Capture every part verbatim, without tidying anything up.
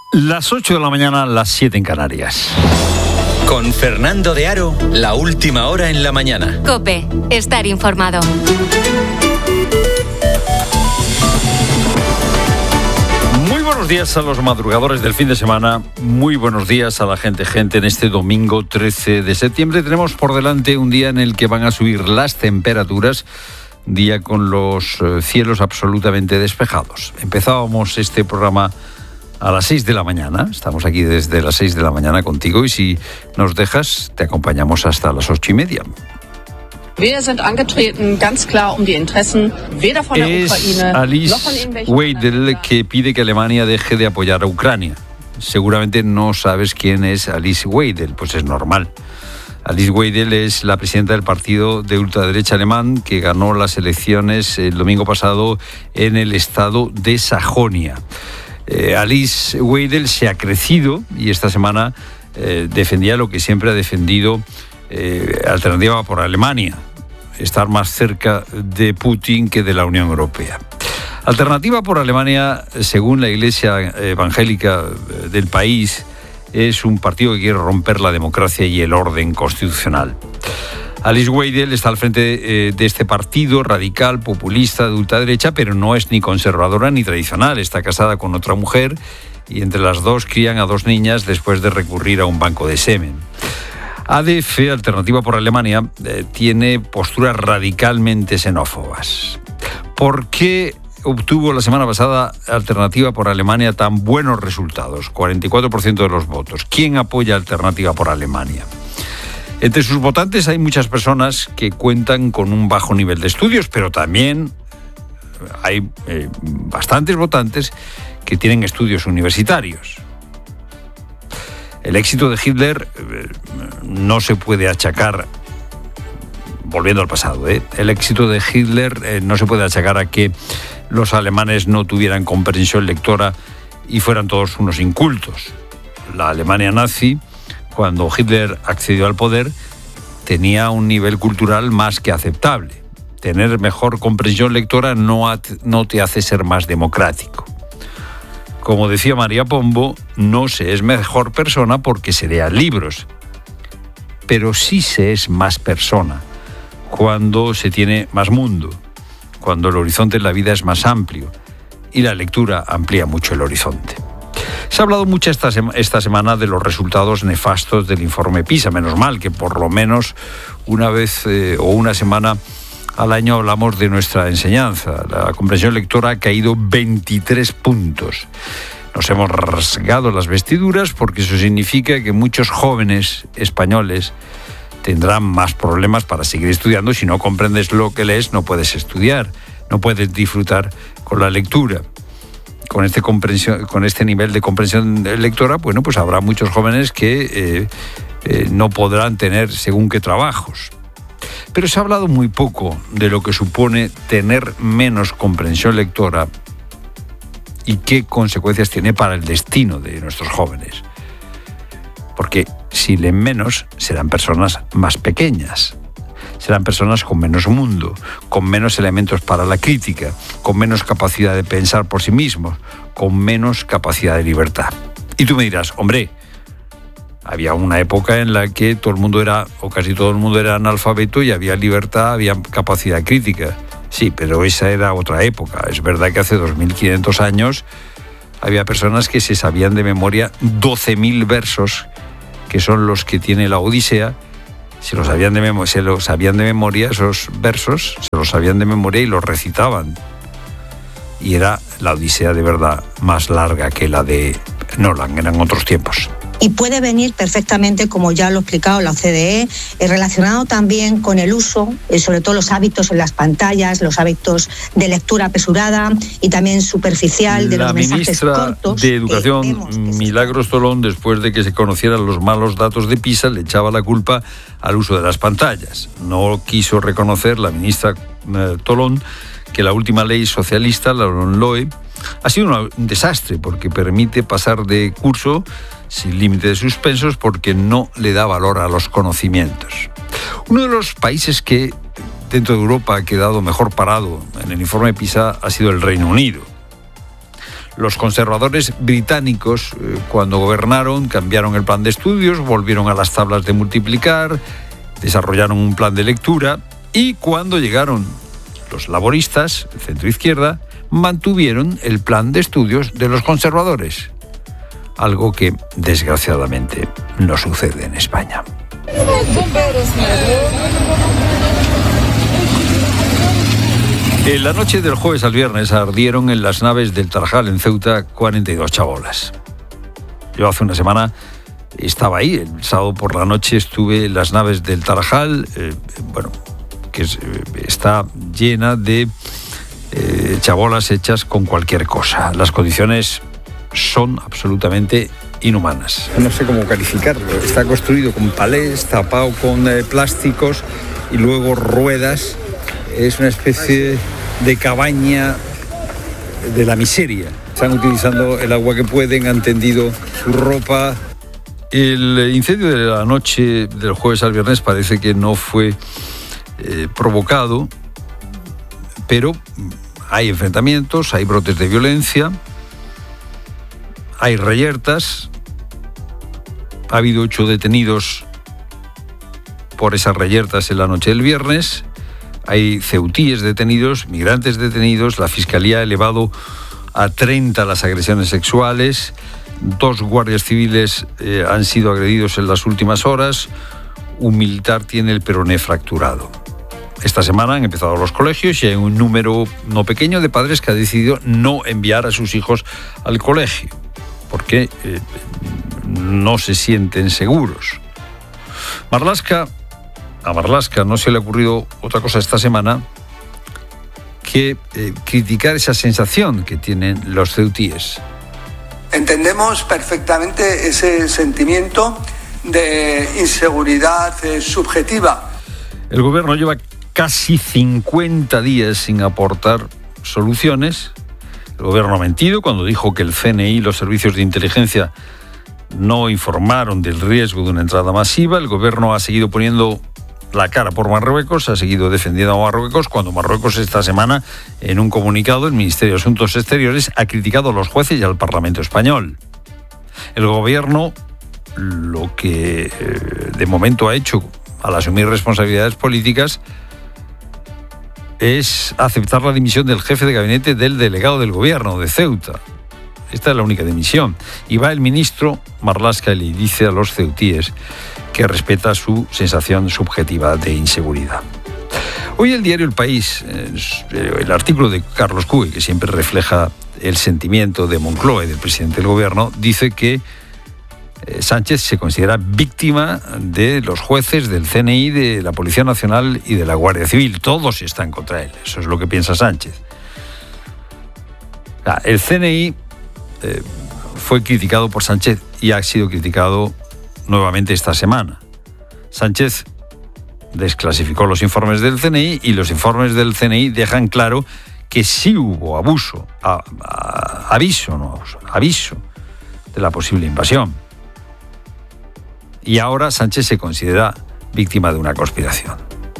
Las ocho de la mañana, las siete en Canarias. Con Fernando de Aro, la última hora en la mañana. COPE, estar informado. Muy buenos días a los madrugadores del fin de semana. Muy buenos días a la gente, gente. En este domingo trece de septiembre tenemos por delante un día en el que van a subir las temperaturas. Día con los cielos absolutamente despejados. Empezábamos este programa a las seis de la mañana. Estamos aquí desde las seis de la mañana contigo y si nos dejas, te acompañamos hasta las ocho y media. Wir sind angetreten, ganz klar, um die Interessen weder von der Ukraine Alice noch von irgendwelchen Weidel, que pide que Alemania deje de apoyar a Ucrania. Seguramente no sabes quién es Alice Weidel, pues es normal. Alice Weidel es la presidenta del partido de ultraderecha alemán que ganó las elecciones el domingo pasado en el estado de Sajonia. Eh, Alice Weidel se ha crecido y esta semana eh, defendía lo que siempre ha defendido eh, Alternativa por Alemania, estar más cerca de Putin que de la Unión Europea. Alternativa por Alemania, según la Iglesia Evangélica del país, es un partido que quiere romper la democracia y el orden constitucional. Alice Weidel está al frente eh, de este partido radical, populista, de ultraderecha, pero no es ni conservadora ni tradicional. Está casada con otra mujer y entre las dos crían a dos niñas después de recurrir a un banco de semen. A D F, Alternativa por Alemania, eh, tiene posturas radicalmente xenófobas. ¿Por qué obtuvo la semana pasada Alternativa por Alemania tan buenos resultados? cuarenta y cuatro por ciento de los votos. ¿Quién apoya Alternativa por Alemania? Entre sus votantes hay muchas personas que cuentan con un bajo nivel de estudios, pero también hay eh, bastantes votantes que tienen estudios universitarios. El éxito de Hitler eh, no se puede achacar, volviendo al pasado, ¿eh? el éxito de Hitler eh, no se puede achacar a que los alemanes no tuvieran comprensión lectora y fueran todos unos incultos. La Alemania nazi, cuando Hitler accedió al poder, tenía un nivel cultural más que aceptable. Tener mejor comprensión lectora no, no te hace ser más democrático. Como decía María Pombo, no se es mejor persona porque se lea libros, pero sí se es más persona cuando se tiene más mundo, cuando el horizonte en la vida es más amplio y la lectura amplía mucho el horizonte. Se ha hablado mucho esta, sema, esta semana de los resultados nefastos del informe PISA. Menos mal que por lo menos una vez eh, o una semana al año hablamos de nuestra enseñanza. La comprensión lectora ha caído veintitrés puntos. Nos hemos rasgado las vestiduras porque eso significa que muchos jóvenes españoles tendrán más problemas para seguir estudiando. Si no comprendes lo que lees, no puedes estudiar, no puedes disfrutar con la lectura. Con este, comprensión, con este nivel de comprensión lectora, bueno, pues habrá muchos jóvenes que eh, eh, no podrán tener según qué trabajos. Pero se ha hablado muy poco de lo que supone tener menos comprensión lectora y qué consecuencias tiene para el destino de nuestros jóvenes. Porque si leen menos, serán personas más pequeñas. Serán personas con menos mundo, con menos elementos para la crítica, con menos capacidad de pensar por sí mismos, con menos capacidad de libertad. Y tú me dirás, hombre, había una época en la que todo el mundo era, o casi todo el mundo era analfabeto y había libertad, había capacidad crítica. Sí, pero esa era otra época. Es verdad que hace dos mil quinientos años había personas que se sabían de memoria doce mil versos, que son los que tiene la Odisea. Se los sabían de memoria, se los sabían de memoria esos versos, se los sabían de memoria y los recitaban. Y era la Odisea de verdad más larga que la de Nolan, eran otros tiempos. Y puede venir perfectamente, como ya lo ha explicado la O C D E, eh, relacionado también con el uso, eh, sobre todo los hábitos en las pantallas, los hábitos de lectura apresurada y también superficial de la los mensajes cortos. La ministra de Educación, Milagros Tolón, después de que se conocieran los malos datos de PISA, le echaba la culpa al uso de las pantallas. No quiso reconocer la ministra eh, Tolón que la última ley socialista, la LOMLOE, ha sido un desastre porque permite pasar de curso sin límite de suspensos porque no le da valor a los conocimientos. Uno de los países que dentro de Europa ha quedado mejor parado en el informe PISA ha sido el Reino Unido. Los conservadores británicos, eh, cuando gobernaron, cambiaron el plan de estudios, volvieron a las tablas de multiplicar, desarrollaron un plan de lectura y cuando llegaron los laboristas, el centro-izquierda, mantuvieron el plan de estudios de los conservadores. Algo que, desgraciadamente, no sucede en España. En la noche del jueves al viernes ardieron en las naves del Tarajal, en Ceuta, cuarenta y dos chabolas. Yo hace una semana estaba ahí, el sábado por la noche estuve en las naves del Tarajal, eh, bueno, que es, eh, está llena de eh, chabolas hechas con cualquier cosa. Las condiciones son absolutamente inhumanas. No sé cómo calificarlo. Está construido con palés, tapado con eh, plásticos y luego ruedas. Es una especie de cabaña de la miseria. Están utilizando el agua que pueden, han tendido su ropa. El incendio de la noche del jueves al viernes parece que no fue eh, provocado, pero hay enfrentamientos, hay brotes de violencia, hay reyertas. Ha habido ocho detenidos por esas reyertas en la noche del viernes. Hay ceutíes detenidos, migrantes detenidos. La Fiscalía ha elevado a treinta las agresiones sexuales. Dos guardias civiles eh, han sido agredidos en las últimas horas. Un militar tiene el peroné fracturado. Esta semana han empezado los colegios y hay un número no pequeño de padres que ha decidido no enviar a sus hijos al colegio porque eh, no se sienten seguros. Marlaska... A Marlaska no se le ha ocurrido otra cosa esta semana que eh, criticar esa sensación que tienen los ceutíes. Entendemos perfectamente ese sentimiento de inseguridad eh, subjetiva. El gobierno lleva casi cincuenta días sin aportar soluciones. El gobierno ha mentido cuando dijo que el C N I y los servicios de inteligencia no informaron del riesgo de una entrada masiva. El gobierno ha seguido poniendo la cara por Marruecos, ha seguido defendiendo a Marruecos, cuando Marruecos esta semana, en un comunicado, el Ministerio de Asuntos Exteriores ha criticado a los jueces y al Parlamento español. El gobierno, lo que eh, de momento ha hecho al asumir responsabilidades políticas, es aceptar la dimisión del jefe de gabinete del delegado del gobierno de Ceuta. Esta es la única dimisión. Y va el ministro Marlaska y le dice a los ceutíes que respeta su sensación subjetiva de inseguridad. Hoy el diario El País, el artículo de Carlos Cuy, que siempre refleja el sentimiento de Moncloa y del presidente del gobierno, dice que Sánchez se considera víctima de los jueces, del C N I, de la Policía Nacional y de la Guardia Civil. Todos están contra él. Eso es lo que piensa Sánchez. El C N I eh, fue criticado por Sánchez y ha sido criticado nuevamente esta semana. Sánchez desclasificó los informes del C N I y los informes del C N I dejan claro que sí hubo abuso, a, a, aviso, no abuso, aviso de la posible invasión. Y ahora Sánchez se considera víctima de una conspiración.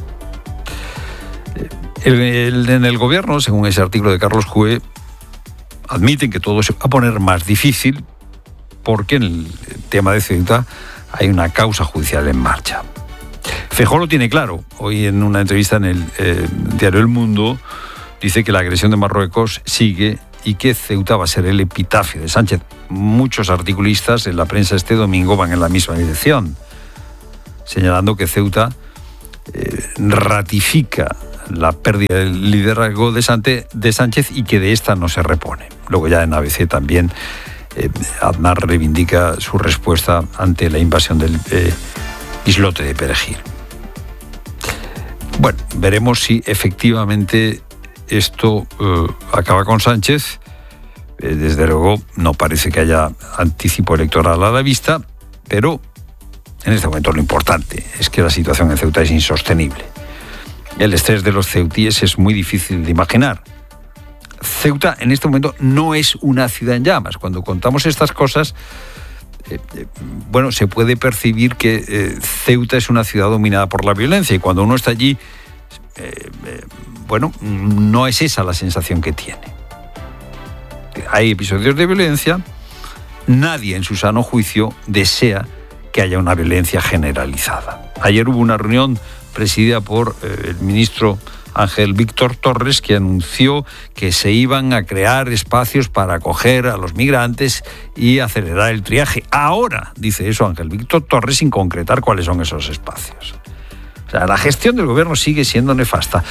El, el, en el gobierno, según ese artículo de Carlos Cue, admiten que todo se va a poner más difícil porque en el tema de Ceuta hay una causa judicial en marcha. Feijóo lo tiene claro. Hoy en una entrevista en el eh, diario El Mundo dice que la agresión de Marruecos sigue y que Ceuta va a ser el epitafio de Sánchez. Muchos articulistas en la prensa este domingo van en la misma dirección, señalando que Ceuta eh, ratifica la pérdida del liderazgo de Sánchez y que de esta no se repone. Luego ya en A B C también eh, Aznar reivindica su respuesta ante la invasión del eh, islote de Perejil. Bueno, veremos si efectivamente esto eh, acaba con Sánchez. Eh, desde luego no parece que haya anticipo electoral a la vista, pero en este momento lo importante es que la situación en Ceuta es insostenible. El estrés de los ceutíes es muy difícil de imaginar. Ceuta en este momento no es una ciudad en llamas. Cuando contamos estas cosas, eh, eh, bueno, se puede percibir que eh, Ceuta es una ciudad dominada por la violencia y cuando uno está allí, eh, eh, bueno, no es esa la sensación que tiene. hay episodios de violencia, nadie en su sano juicio desea que haya una violencia generalizada. Ayer hubo una reunión presidida por eh, el ministro Ángel Víctor Torres, que anunció que se iban a crear espacios para acoger a los migrantes y acelerar el triaje. Ahora, dice eso Ángel Víctor Torres, sin concretar cuáles son esos espacios. O sea, la gestión del gobierno sigue siendo nefasta.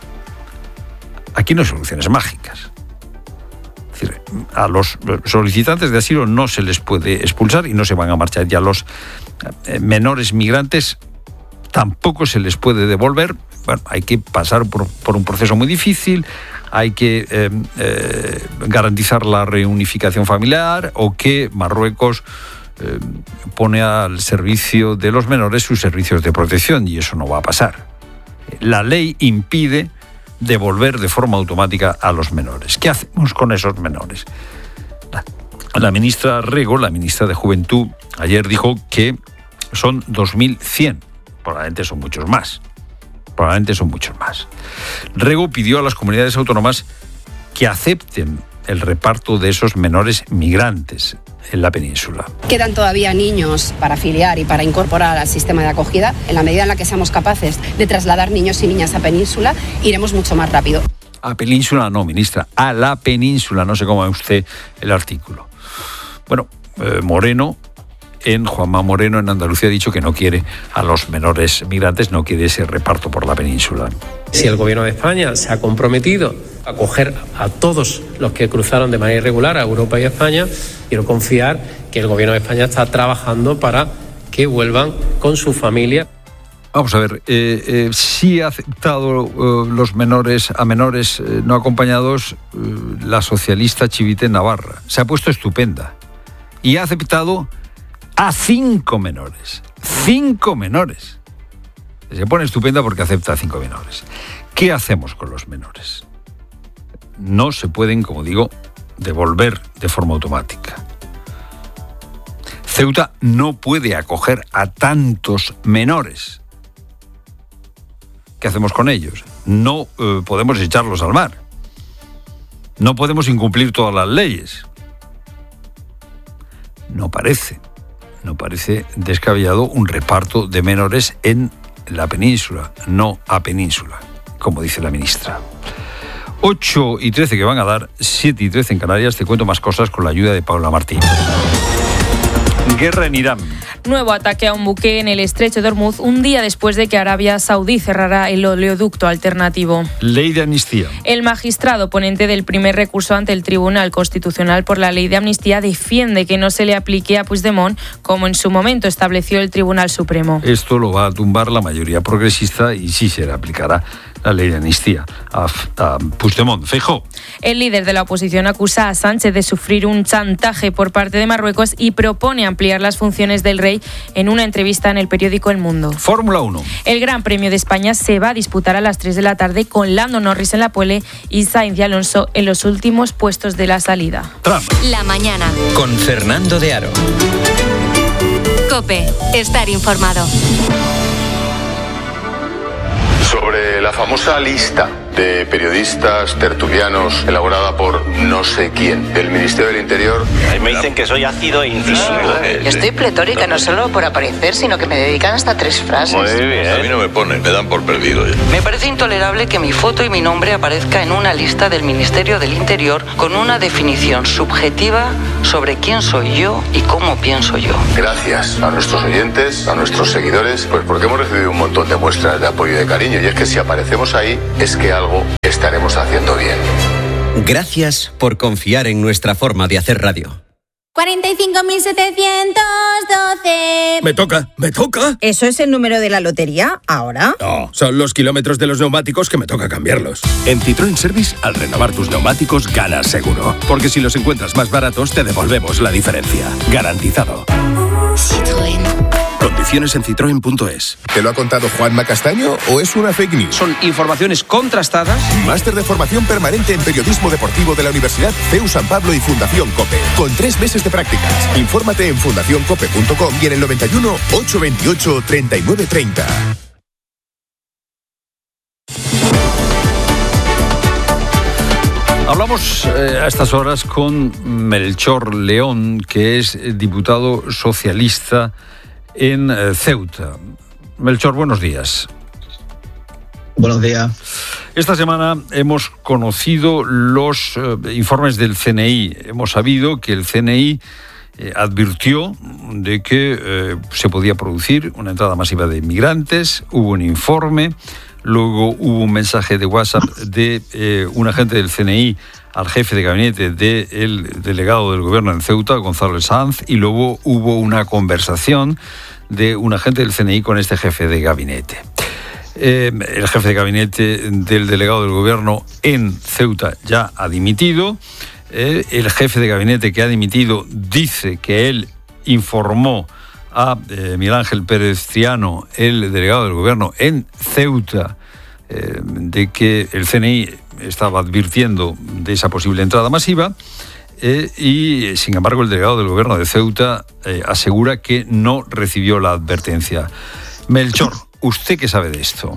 Aquí no hay soluciones mágicas. Es decir, a los solicitantes de asilo no se les puede expulsar y no se van a marchar. Y a los menores migrantes tampoco se les puede devolver. Bueno, hay que pasar por, por un proceso muy difícil, hay que eh, eh, garantizar la reunificación familiar o que Marruecos eh, pone al servicio de los menores sus servicios de protección, y eso no va a pasar. La ley impide devolver de forma automática a los menores. ¿Qué hacemos con esos menores? La, la ministra Rego, la ministra de Juventud, ayer dijo que son dos mil cien, probablemente son muchos más. Probablemente son muchos más. Rego pidió a las comunidades autónomas que acepten el reparto de esos menores migrantes en la península. Quedan todavía niños para afiliar y para incorporar al sistema de acogida. En la medida en la que seamos capaces de trasladar niños y niñas a península, iremos mucho más rápido. A península no, ministra, a la península, no sé cómo ve usted el artículo. Bueno, eh, Moreno... En Juanma Moreno, en Andalucía, ha dicho que no quiere a los menores migrantes, no quiere ese reparto por la península. Si el Gobierno de España se ha comprometido a acoger a todos los que cruzaron de manera irregular a Europa y a España, quiero confiar que el Gobierno de España está trabajando para que vuelvan con su familia. Vamos a ver, eh, eh, sí ha aceptado eh, los menores a menores eh, no acompañados eh, la socialista Chivite Navarra. Se ha puesto estupenda y ha aceptado a cinco menores. Cinco menores. Se pone estupenda porque acepta a cinco menores. ¿Qué hacemos con los menores? No se pueden, como digo, devolver de forma automática. Ceuta no puede acoger a tantos menores. ¿Qué hacemos con ellos? No eh, podemos echarlos al mar. No podemos incumplir todas las leyes. No parece. No parece descabellado un reparto de menores en la península, no a península, como dice la ministra. ocho y trece que van a dar, siete y trece en Canarias. Te cuento más cosas con la ayuda de Paula Martín. Guerra en Irán. Nuevo ataque a un buque en el estrecho de Hormuz, un día después de que Arabia Saudí cerrara el oleoducto alternativo. Ley de amnistía. El magistrado ponente del primer recurso ante el Tribunal Constitucional por la ley de amnistía defiende que no se le aplique a Puigdemont como en su momento estableció el Tribunal Supremo. Esto lo va a tumbar la mayoría progresista y sí se le aplicará la ley de amnistía a, a Puigdemont. Feijóo. El líder de la oposición acusa a Sánchez de sufrir un chantaje por parte de Marruecos y propone ampliar las funciones del rey en una entrevista en el periódico El Mundo. Fórmula uno. El Gran Premio de España se va a disputar a las tres de la tarde con Lando Norris en la pole y Sainz y Alonso en los últimos puestos de la salida. Trump. La mañana. Con Fernando de Aro. COPE. Estar informado. Sobre la famosa lista de periodistas tertulianos elaborada por no sé quién del Ministerio del Interior. A mí me dicen que soy ácido e incisivo. Yo estoy pletórica, no solo por aparecer, sino que me dedican hasta tres frases. Muy bien. A mí no me ponen, me dan por perdido. Me parece intolerable que mi foto y mi nombre aparezca en una lista del Ministerio del Interior con una definición subjetiva sobre quién soy yo y cómo pienso yo. Gracias a nuestros oyentes, a nuestros seguidores, pues porque hemos recibido un montón de muestras de apoyo y de cariño, y es que si aparecemos ahí es que algo estaremos haciendo bien. Gracias por confiar en nuestra forma de hacer radio. cuarenta y cinco mil setecientos doce. Me toca, me toca. ¿Eso es el número de la lotería ahora? No, son los kilómetros de los neumáticos que me toca cambiarlos. En Citroën Service, al renovar tus neumáticos, ganas seguro. Porque si los encuentras más baratos, te devolvemos la diferencia. Garantizado. Citroën. Condiciones en citroen punto es. ¿Te lo ha contado Juanma Castaño o es una fake news? Son informaciones contrastadas. Máster de formación permanente en periodismo deportivo de la Universidad C E U San Pablo y Fundación COPE. Con tres meses de prácticas. Infórmate en fundación cope punto com y en el noventa y uno, ochocientos veintiocho, treinta y nueve treinta. Hablamos Hablamos eh, a estas horas con Melchor León, que es diputado socialista en eh, Ceuta. Melchor, buenos días. Buenos días. Esta semana hemos conocido los eh, informes del C N I. Hemos sabido que el C N I eh, advirtió de que eh, se podía producir una entrada masiva de inmigrantes. Hubo un informe. Luego hubo un mensaje de WhatsApp de eh, un agente del C N I al jefe de gabinete del delegado del gobierno en Ceuta, Gonzalo Sanz, y luego hubo una conversación de un agente del C N I con este jefe de gabinete. Eh, el jefe de gabinete del delegado del gobierno en Ceuta ya ha dimitido. Eh, el jefe de gabinete que ha dimitido dice que él informó a eh, Miguel Ángel Pérez Triano, el delegado del gobierno en Ceuta, eh, de que el C N I estaba advirtiendo de esa posible entrada masiva, eh, y sin embargo el delegado del gobierno de Ceuta eh, asegura que no recibió la advertencia. Melchor, ¿usted qué sabe de esto?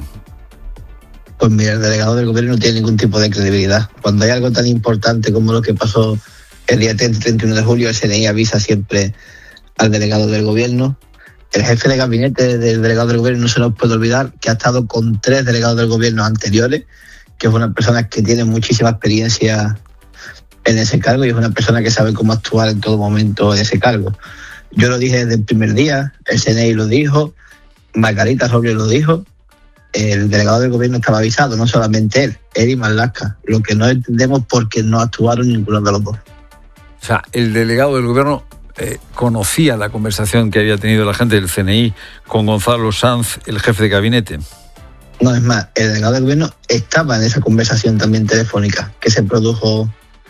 Pues mira, el delegado del gobierno no tiene ningún tipo de credibilidad. Cuando hay algo tan importante como lo que pasó el día treinta y treinta y uno de julio, el C N I avisa siempre al delegado del gobierno. El jefe de gabinete del delegado del gobierno no se nos puede olvidar que ha estado con tres delegados del gobierno anteriores, que es una persona que tiene muchísima experiencia en ese cargo y es una persona que sabe cómo actuar en todo momento en ese cargo. Yo lo dije desde el primer día, el C N I lo dijo, Margarita Robles lo dijo, el delegado del gobierno estaba avisado, no solamente él, él y Marlaska. Lo que no entendemos por qué no actuaron ninguno de los dos. O sea, el delegado del gobierno Eh, conocía la conversación que había tenido la gente del C N I con Gonzalo Sanz, el jefe de gabinete. No, es más, el delegado del gobierno estaba en esa conversación también telefónica que se produjo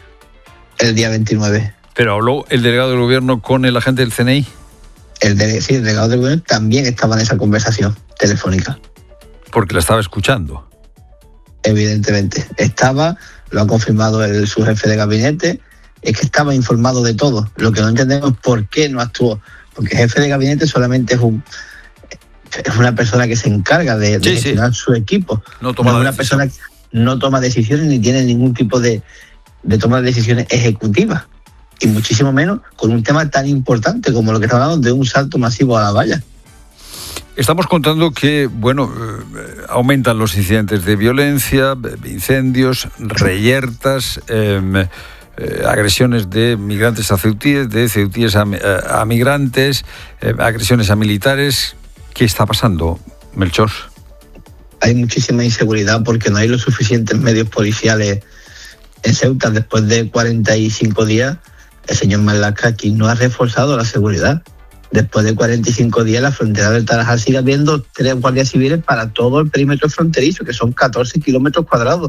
el día veintinueve. ¿Pero habló el delegado del gobierno con el agente del C N I? El de, sí, el delegado del gobierno también estaba en esa conversación telefónica. Porque la estaba escuchando. Evidentemente. Estaba, lo ha confirmado el, su jefe de gabinete. Es que estaba informado de todo. Lo que no entendemos es por qué no actuó. Porque el jefe de gabinete solamente es un es una persona que se encarga de, de sí, gestionar sí. su equipo. No toma no es una persona que no toma decisiones ni tiene ningún tipo de, de toma de decisiones ejecutivas. Y muchísimo menos con un tema tan importante como lo que estamos hablando de un salto masivo a la valla. Estamos contando que, bueno, eh, aumentan los incidentes de violencia, incendios, reyertas, eh, Eh, agresiones de migrantes a ceutíes, de ceutíes a, a, a migrantes, eh, agresiones a militares. ¿Qué está pasando, Melchor? Hay muchísima inseguridad porque no hay los suficientes medios policiales en Ceuta. Después de cuarenta y cinco días, el señor Marlaska aquí no ha reforzado la seguridad. Después de cuarenta y cinco días, la frontera del Tarajal sigue habiendo tres guardias civiles para todo el perímetro fronterizo, que son catorce kilómetros cuadrados.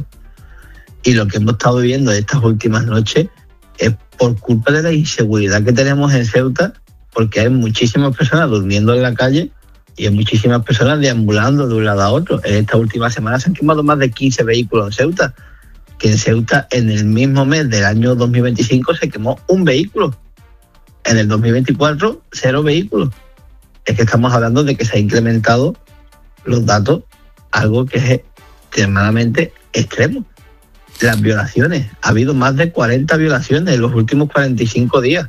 Y lo que hemos estado viviendo estas últimas noches es por culpa de la inseguridad que tenemos en Ceuta, porque hay muchísimas personas durmiendo en la calle y hay muchísimas personas deambulando de un lado a otro. En esta última semana se han quemado más de quince vehículos en Ceuta, que en Ceuta en el mismo mes del año dos mil veinticinco se quemó un vehículo. En el dos mil veinticuatro, cero vehículos. Es que estamos hablando de que se han incrementado los datos, algo que es extremadamente extremo. Las violaciones, ha habido más de cuarenta violaciones en los últimos cuarenta y cinco días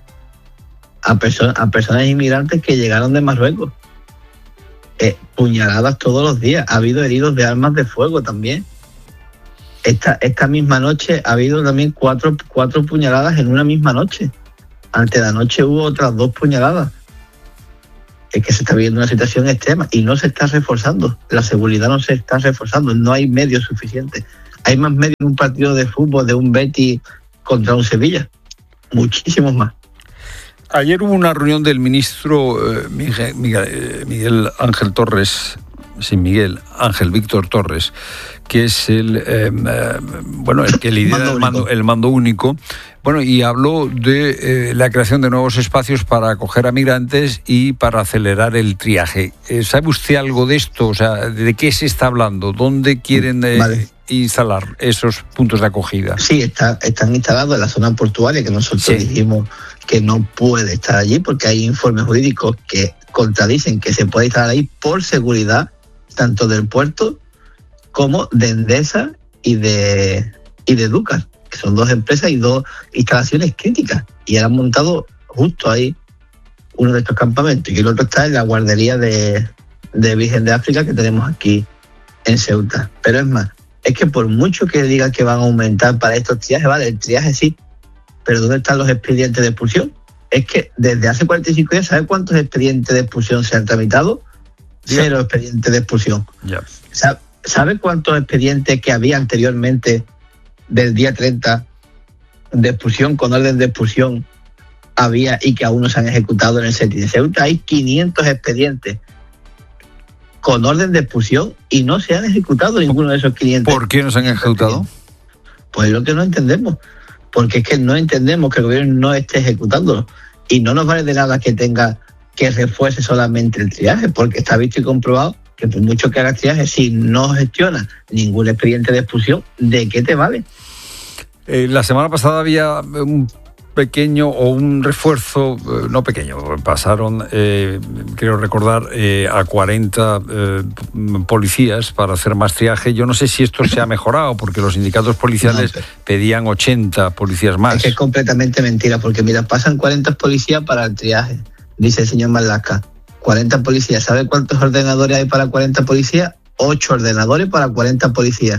a, perso- a personas inmigrantes que llegaron de Marruecos. Eh, puñaladas todos los días, ha habido heridos de armas de fuego también. Esta, esta misma noche ha habido también cuatro, cuatro puñaladas en una misma noche. Antes de la noche hubo otras dos puñaladas. Es que se está viviendo una situación extrema y no se está reforzando. La seguridad no se está reforzando, no hay medios suficientes. Hay más medios en un partido de fútbol de un Betis contra un Sevilla. Muchísimos más. Ayer hubo una reunión del ministro eh, Miguel, Miguel, Miguel Ángel Torres, sí, Miguel Ángel Víctor Torres, que es el eh, eh, bueno el que lidera el mando, el mando único. Bueno, y habló de eh, la creación de nuevos espacios para acoger a migrantes y para acelerar el triaje. Eh, ¿Sabe usted algo de esto? O sea, ¿de qué se está hablando? ¿Dónde quieren eh, vale. instalar esos puntos de acogida? Sí, está, están instalados en la zona portuaria, que nosotros sí. dijimos que no puede estar allí porque hay informes jurídicos que contradicen que se puede instalar ahí por seguridad tanto del puerto como de Endesa y de, y de Dúcar, que son dos empresas y dos instalaciones críticas. Y han montado justo ahí uno de estos campamentos. Y el otro está en la guardería de, de Virgen de África que tenemos aquí en Ceuta. Pero es más, es que por mucho que digan que van a aumentar para estos triajes, vale, el triaje sí, pero ¿dónde están los expedientes de expulsión? Es que desde hace cuarenta y cinco días, ¿sabe cuántos expedientes de expulsión se han tramitado? Cero expedientes de expulsión. Yeah. ¿Sabe, ¿Sabe cuántos expedientes que había anteriormente del día treinta de expulsión, con orden de expulsión, había y que aún no se han ejecutado en el C E T I de Ceuta? Hay quinientos expedientes con orden de expulsión y no se han ejecutado ninguno de esos quinientos. ¿Por qué no se han ejecutado? Pues lo que no entendemos. Porque es que no entendemos que el gobierno no esté ejecutándolo. Y no nos vale de nada que tenga que refuerce solamente el triaje, porque está visto y comprobado que por mucho que haga triaje, si no gestiona ningún expediente de expulsión, ¿de qué te vale? Eh, la semana pasada había un pequeño o un refuerzo, eh, no pequeño, pasaron, eh, quiero recordar, eh, a cuarenta eh, policías para hacer más triaje. Yo no sé si esto se ha mejorado, porque los sindicatos policiales no, pedían ochenta policías más. Es que es completamente mentira, porque mira, pasan cuarenta policías para el triaje, dice el señor Marlaska. cuarenta policías. ¿Sabe cuántos ordenadores hay para cuarenta policías? ocho ordenadores para cuarenta policías.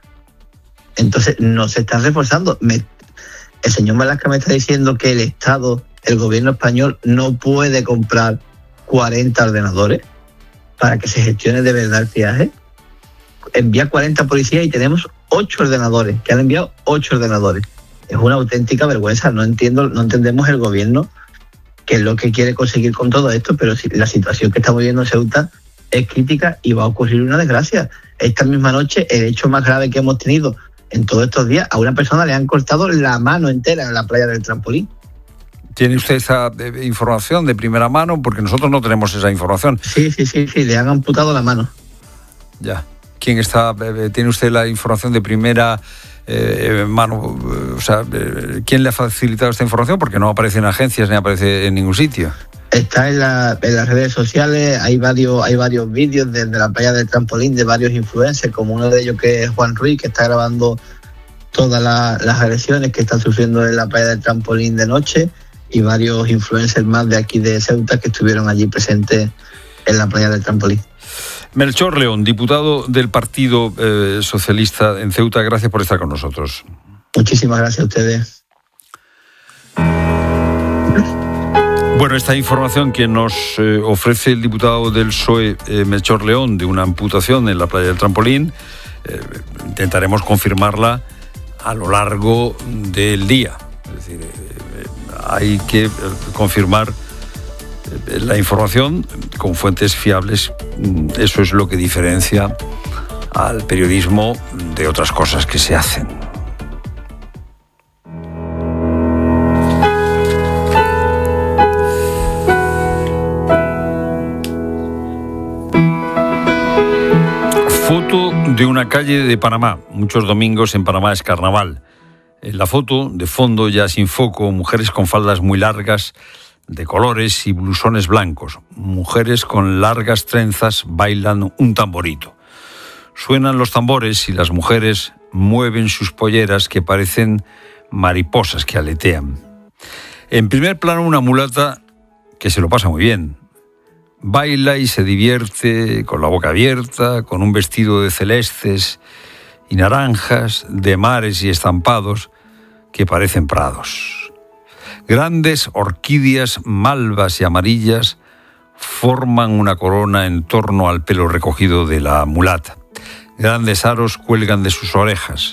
Entonces, no se están reforzando. Me, el señor Marlaska me está diciendo que el Estado, el gobierno español, no puede comprar cuarenta ordenadores para que se gestione de verdad el triaje. Envía cuarenta policías y tenemos ocho ordenadores, que han enviado ocho ordenadores. Es una auténtica vergüenza. No entiendo, no entendemos el gobierno qué es lo que quiere conseguir con todo esto, pero si la situación que estamos viviendo en Ceuta es crítica y va a ocurrir una desgracia. Esta misma noche, el hecho más grave que hemos tenido en todos estos días, a una persona le han cortado la mano entera en la playa del Trampolín. ¿Tiene usted esa información de primera mano? Porque nosotros no tenemos esa información. Sí, sí, sí, sí, le han amputado la mano. Ya. ¿Quién está? ¿Tiene usted la información de primera eh, mano? O sea, ¿quién le ha facilitado esta información? Porque no aparece en agencias ni aparece en ningún sitio. Está en, la, en las redes sociales, hay varios hay varios vídeos desde la playa del Trampolín de varios influencers, como uno de ellos que es Juan Ruiz, que está grabando todas la, las agresiones que están sufriendo en la playa del Trampolín de noche, y varios influencers más de aquí de Ceuta que estuvieron allí presentes en la playa del Trampolín. Melchor León, diputado del Partido eh, Socialista en Ceuta, gracias por estar con nosotros. Muchísimas gracias a ustedes. Bueno, esta información que nos eh, ofrece el diputado del P S O E, eh, Melchor León, de una amputación en la playa del Trampolín, eh, intentaremos confirmarla a lo largo del día. Es decir, eh, hay que eh, confirmar eh, la información con fuentes fiables. Eso es lo que diferencia al periodismo de otras cosas que se hacen. Foto de una calle de Panamá. Muchos domingos en Panamá es carnaval. En la foto, de fondo ya sin foco, mujeres con faldas muy largas, de colores y blusones blancos. Mujeres con largas trenzas bailan un tamborito. Suenan los tambores y las mujeres mueven sus polleras que parecen mariposas que aletean. En primer plano, una mulata que se lo pasa muy bien. Baila y se divierte con la boca abierta, con un vestido de celestes y naranjas, de mares y estampados que parecen prados. Grandes orquídeas malvas y amarillas forman una corona en torno al pelo recogido de la mulata. Grandes aros cuelgan de sus orejas.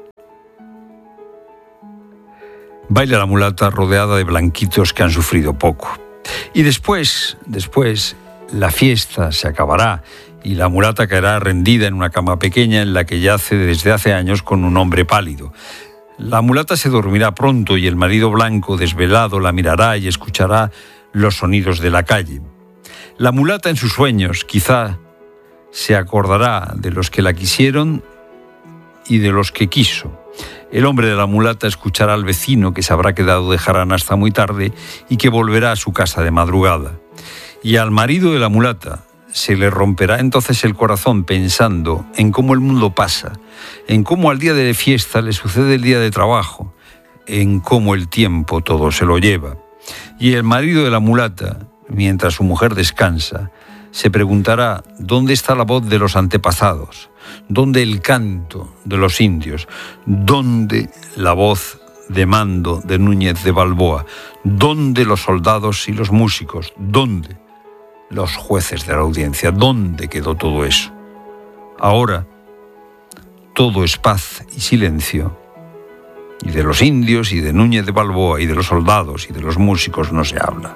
Baila la mulata rodeada de blanquitos que han sufrido poco. Y después, después, la fiesta se acabará y la mulata caerá rendida en una cama pequeña en la que yace desde hace años con un hombre pálido. La mulata se dormirá pronto y el marido blanco desvelado la mirará y escuchará los sonidos de la calle. La mulata en sus sueños quizá se acordará de los que la quisieron y de los que quiso. El hombre de la mulata escuchará al vecino que se habrá quedado de jarana hasta muy tarde y que volverá a su casa de madrugada. Y al marido de la mulata se le romperá entonces el corazón pensando en cómo el mundo pasa, en cómo al día de fiesta le sucede el día de trabajo, en cómo el tiempo todo se lo lleva. Y el marido de la mulata, mientras su mujer descansa, se preguntará dónde está la voz de los antepasados, dónde el canto de los indios, dónde la voz de mando de Núñez de Balboa, dónde los soldados y los músicos, dónde los jueces de la audiencia, dónde quedó todo eso. Ahora todo es paz y silencio, y de los indios y de Núñez de Balboa y de los soldados y de los músicos no se habla.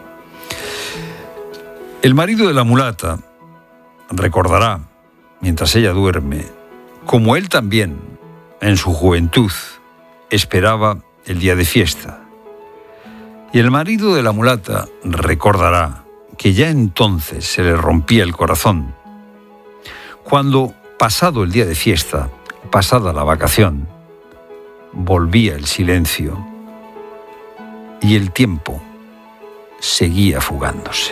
El marido de la mulata recordará, mientras ella duerme, como él también, en su juventud, esperaba el día de fiesta. Y el marido de la mulata recordará que ya entonces se le rompía el corazón, cuando, pasado el día de fiesta, pasada la vacación, volvía el silencio y el tiempo seguía fugándose.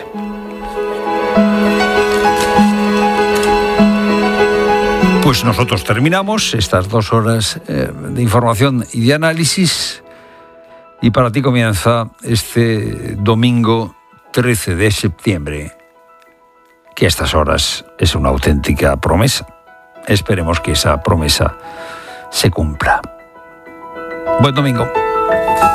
Pues nosotros terminamos estas dos horas eh, de información y de análisis, y para ti comienza este domingo trece de septiembre, que a estas horas es una auténtica promesa. Esperemos que esa promesa se cumpla. Buen domingo.